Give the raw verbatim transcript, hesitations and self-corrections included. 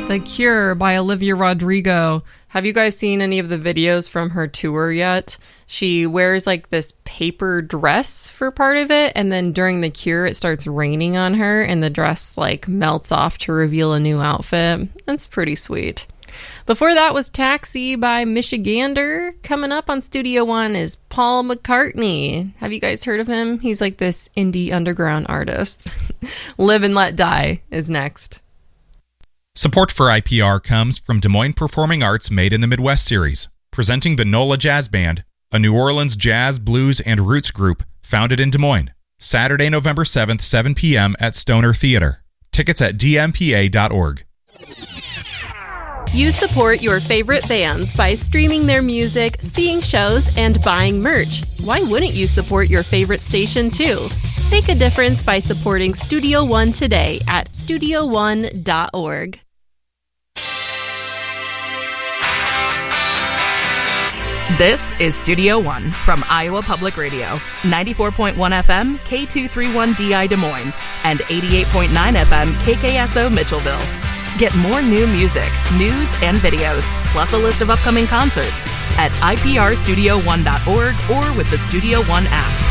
The Cure by Olivia Rodrigo. Have you guys seen any of the videos from her tour yet? She wears like this paper dress for part of it, and then during The Cure it starts raining on her and the dress like melts off to reveal a new outfit. That's pretty sweet. Before that was Taxi by Michigander. Coming up on Studio One is Paul McCartney. Have you guys heard of him? He's like this indie underground artist. Live and Let Die is next. Support for I P R comes from Des Moines Performing Arts Made in the Midwest series, presenting the NOLA Jazz Band, a New Orleans jazz, blues, and roots group founded in Des Moines. Saturday, November seventh, seven p.m. at Stoner Theater. Tickets at d m p a dot org. You support your favorite bands by streaming their music, seeing shows, and buying merch. Why wouldn't you support your favorite station too? Make a difference by supporting Studio One today at studio one dot org. This is Studio One from Iowa Public Radio, ninety-four point one F M, K two thirty-one D I Des Moines, and eighty-eight point nine F M, K K S O Mitchellville. Get more new music, news, and videos, plus a list of upcoming concerts at I P R studio one dot org or with the Studio One app.